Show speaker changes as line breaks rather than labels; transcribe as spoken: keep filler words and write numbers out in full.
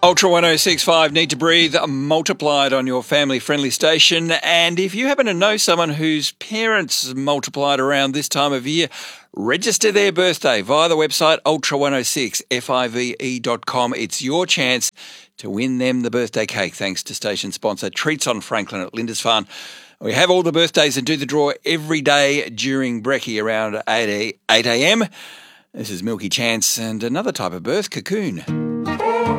Ultra one oh six point five, Need to Breathe, multiplied on your family-friendly station. And if you happen to know someone whose parents multiplied around this time of year, register their birthday via the website ultra one oh six five dot com. It's your chance to win them the birthday cake, thanks to station sponsor Treats on Franklin at Lindisfarne. We have all the birthdays and do the draw every day during brekkie around eight a.m. This is Milky Chance and another type of birth, Cocoon.